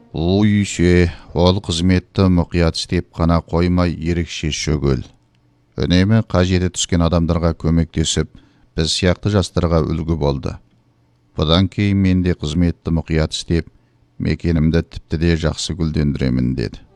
Уйше, ол қызметті мұқият істеп қана қоймай ерекше шөгел. Үнемі қажеті түскен адамдарға көмектесіп, біз сияқты жастарға үлгі болды. Бұдан кейін мен де қызметті мұқият істеп, мекенімді тіпті де жақсы гүлдендіремін деді.